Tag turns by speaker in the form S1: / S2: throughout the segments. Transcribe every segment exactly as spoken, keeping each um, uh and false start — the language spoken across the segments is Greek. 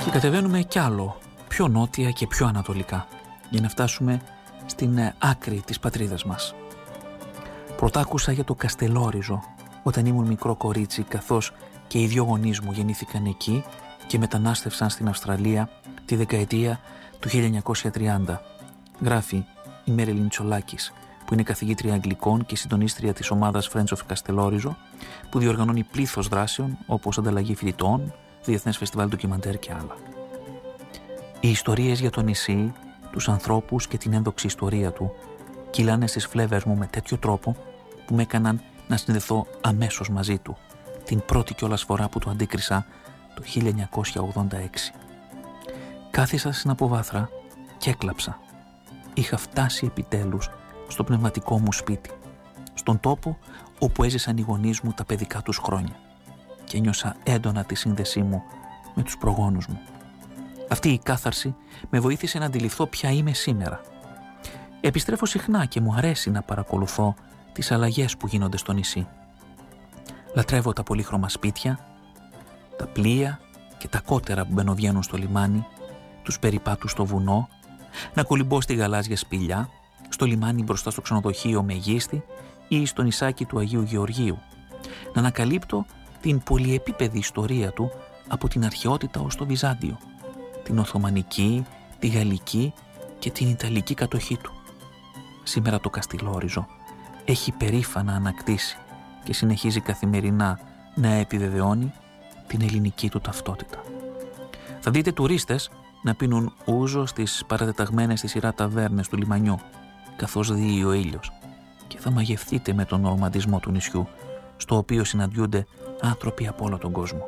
S1: Και κατεβαίνουμε κι άλλο, πιο νότια και πιο ανατολικά, για να φτάσουμε στην άκρη της πατρίδας μας. Πρώτα άκουσα για το Καστελόριζο όταν ήμουν μικρό κορίτσι, καθώς και οι δυο γονείς μου γεννήθηκαν εκεί και μετανάστευσαν στην Αυστραλία τη δεκαετία του χίλια εννιακόσια τριάντα. Γράφει η Μέριλιν Τσολάκης, που είναι καθηγήτρια Αγγλικών και συντονίστρια της ομάδας Friends of Καστελόριζο, που διοργανώνει πλήθος δράσεων όπως ανταλλαγή φοιτητών, διεθνές φεστιβάλ ντοκιμαντέρ και άλλα. Οι ιστορίες για το νησί, τους ανθρώπους και την ένδοξη ιστορία του κυλάνε στις φλέβες μου με τέτοιο τρόπο που με έκαναν να συνδεθώ αμέσως μαζί του, την πρώτη κιόλας φορά που το αντίκρισα το χίλια εννιακόσια ογδόντα έξι. Κάθισα στην αποβάθρα και έκλαψα. Είχα φτάσει επιτέλους στο πνευματικό μου σπίτι, στον τόπο όπου έζησαν οι γονείς μου τα παιδικά τους χρόνια, και νιώσα έντονα τη σύνδεσή μου με τους προγόνους μου. Αυτή η κάθαρση με βοήθησε να αντιληφθώ ποια είμαι σήμερα. Επιστρέφω συχνά και μου αρέσει να παρακολουθώ τις αλλαγές που γίνονται στο νησί. Λατρεύω τα πολύχρωμα σπίτια, τα πλοία και τα κότερα που μπαινοβγαίνουν στο λιμάνι, τους περιπάτους στο βουνό, να κολυμπώ στη γαλάζια σπηλιά, στο λιμάνι μπροστά στο ξενοδοχείο Μεγίστη ή στο νησάκι του Αγίου Γεωργίου, να ανακαλύπτω την πολυεπίπεδη ιστορία του από την αρχαιότητα ως το Βυζάντιο, την Οθωμανική, τη Γαλλική και την Ιταλική κατοχή του. Σήμερα το Καστελόριζο έχει περήφανα ανακτήσει και συνεχίζει καθημερινά να επιβεβαιώνει την ελληνική του ταυτότητα. Θα δείτε τουρίστες να πίνουν ούζο στις παρατεταγμένες στη σειρά ταβέρνες του λιμανιού, καθώς διεί ο ήλιος, και θα μαγευτείτε με τον ρομαντισμό του νησιού, στο οποίο συναντιούνται άνθρωποι από όλο τον κόσμο.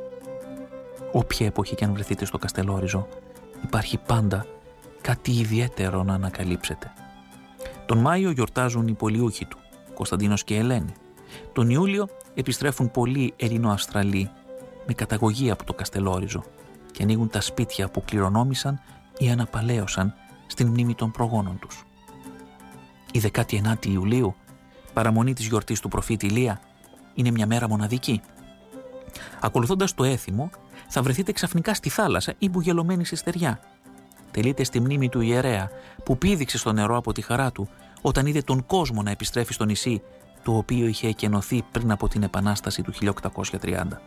S1: Όποια εποχή και αν βρεθείτε στο Καστελόριζο, υπάρχει πάντα κάτι ιδιαίτερο να ανακαλύψετε. Τον Μάιο γιορτάζουν οι πολιούχοι του, Κωνσταντίνος και Ελένη. Τον Ιούλιο επιστρέφουν πολλοί Ελληνοαυστραλοί με καταγωγή από το Καστελόριζο και ανοίγουν τα σπίτια που κληρονόμησαν ή αναπαλαίωσαν στην μνήμη των προγόνων τους. Η δεκάτη ενάτη Ιουλίου, παραμονή της γιορτής του προφήτη Ηλία, είναι μια μέρα μοναδική. Ακολουθώντας το έθιμο, θα βρεθείτε ξαφνικά στη θάλασσα ή μπουγελωμένοι στη στεριά. Τελείτε στη μνήμη του ιερέα που πήδηξε στο νερό από τη χαρά του όταν είδε τον κόσμο να επιστρέφει στο νησί, το οποίο είχε εκενωθεί πριν από την Επανάσταση του χίλια οκτακόσια τριάντα.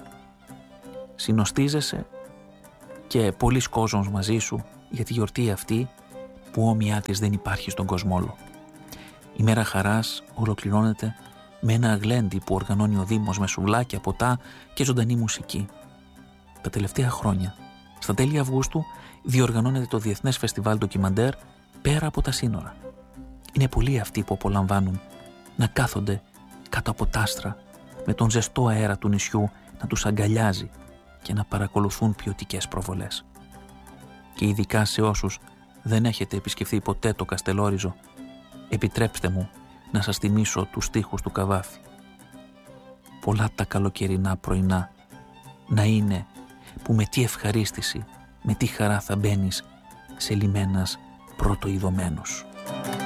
S1: Συνοστίζεσαι και πολλοί κόσμος μαζί σου για τη γιορτή αυτή που όμοιά της δεν υπάρχει στον κόσμο όλο. Η μέρα χαράς ολοκληρώνεται με ένα γλέντι που οργανώνει ο Δήμος με σουβλάκια, ποτά και ζωντανή μουσική. Τα τελευταία χρόνια, στα τέλη Αυγούστου, διοργανώνεται το Διεθνές Φεστιβάλ Ντοκιμαντέρ πέρα από τα σύνορα. Είναι πολλοί αυτοί που απολαμβάνουν να κάθονται κάτω από τ' άστρα με τον ζεστό αέρα του νησιού να τους αγκαλιάζει και να παρακολουθούν ποιοτικές προβολές. Και ειδικά σε όσους δεν έχετε επισκεφθεί ποτέ το Καστελόριζο, επιτρέψτε μου να σας θυμίσω τους στίχους του Καβάφη. Πολλά τα καλοκαιρινά πρωινά να είναι που με τι ευχαρίστηση, με τι χαρά θα μπαίνεις σε λιμένας πρωτοειδωμένος.